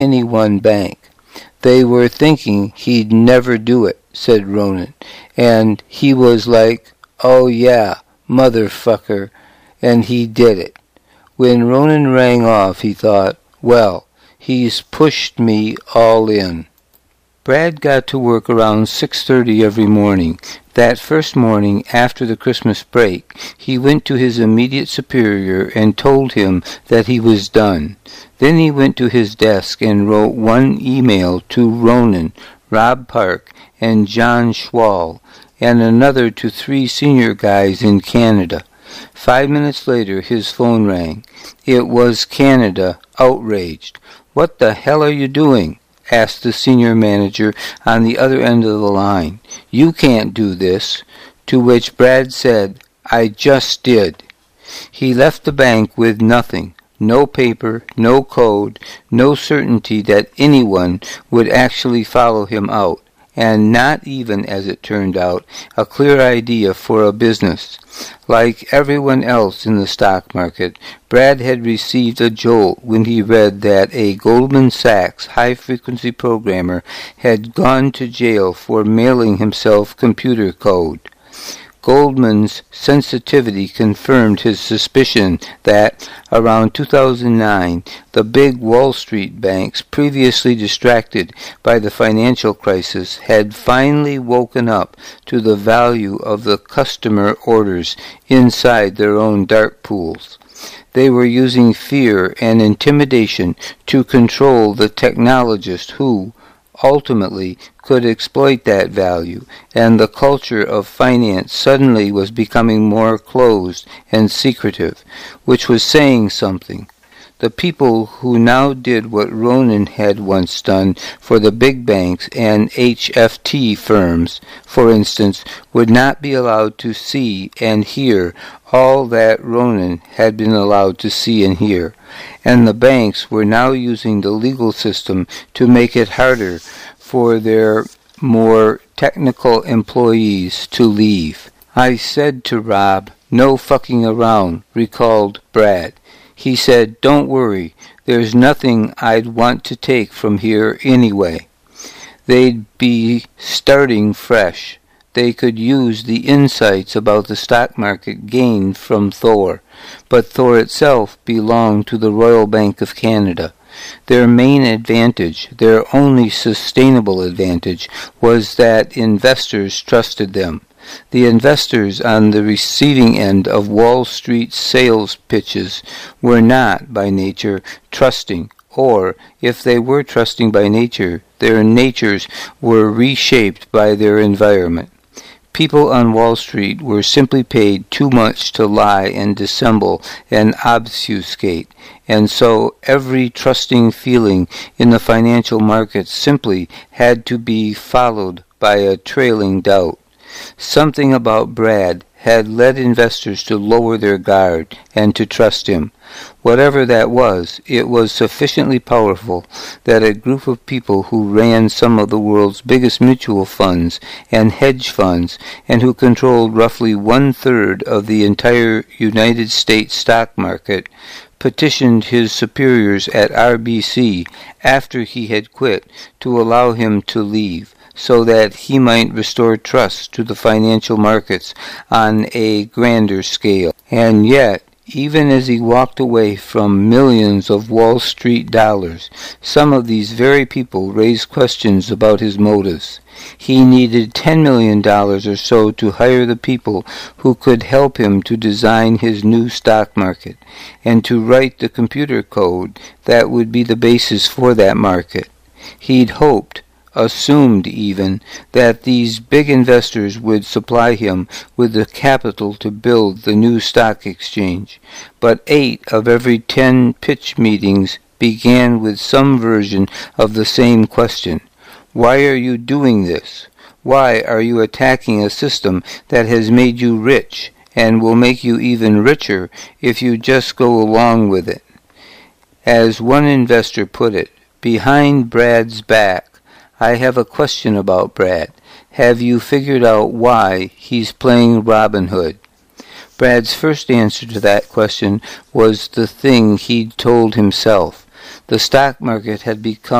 any one bank. They were thinking he'd never do it, said Ronan, and he was like, oh yeah, motherfucker, and he did it. When Ronan rang off, he thought, well, he's pushed me all in. Brad got to work around 6:30 every morning. That first morning after the Christmas break, he went to his immediate superior and told him that he was done. Then he went to his desk and wrote one email to Ronan, Rob Park, and John Schwall, and another to 3 senior guys in Canada. 5 minutes later, his phone rang. It was Canada, outraged. What the hell are you doing? Asked the senior manager on the other end of the line. You can't do this. To which Brad said, I just did. He left the bank with nothing. No paper, no code, no certainty that anyone would actually follow him out, and not even, as it turned out, a clear idea for a business. Like everyone else in the stock market, Brad had received a jolt when he read that a Goldman Sachs high-frequency programmer had gone to jail for mailing himself computer code. Goldman's sensitivity confirmed his suspicion that, around 2009, the big Wall Street banks, previously distracted by the financial crisis, had finally woken up to the value of the customer orders inside their own dark pools. They were using fear and intimidation to control the technologists who, ultimately, could exploit that value, and the culture of finance suddenly was becoming more closed and secretive, which was saying something. The people who now did what Ronan had once done for the big banks and HFT firms, for instance, would not be allowed to see and hear all that Ronan had been allowed to see and hear, and the banks were now using the legal system to make it harder for their more technical employees to leave. I said to Rob, no fucking around, recalled Brad. He said, don't worry, there's nothing I'd want to take from here anyway. They'd be starting fresh. They could use the insights about the stock market gained from Thor, but Thor itself belonged to the Royal Bank of Canada. Their main advantage, their only sustainable advantage, was that investors trusted them. The investors on the receiving end of Wall Street sales pitches were not, by nature, trusting, or, if they were trusting by nature, their natures were reshaped by their environment. People on Wall Street were simply paid too much to lie and dissemble and obfuscate, and so every trusting feeling in the financial markets simply had to be followed by a trailing doubt. Something about Brad had led investors to lower their guard and to trust him. Whatever that was, it was sufficiently powerful that a group of people who ran some of the world's biggest mutual funds and hedge funds and who controlled roughly 1/3 of the entire United States stock market petitioned his superiors at RBC after he had quit to allow him to leave, so that he might restore trust to the financial markets on a grander scale. And yet, even as he walked away from millions of Wall Street dollars, some of these very people raised questions about his motives. He needed $10 million or so to hire the people who could help him to design his new stock market and to write the computer code that would be the basis for that market. He'd hoped, assumed even, that these big investors would supply him with the capital to build the new stock exchange. But 8 of every 10 pitch meetings began with some version of the same question. Why are you doing this? Why are you attacking a system that has made you rich and will make you even richer if you just go along with it? As one investor put it, behind Brad's back, I have a question about Brad. Have you figured out why he's playing Robin Hood? Brad's first answer to that question was the thing he'd told himself. The stock market had become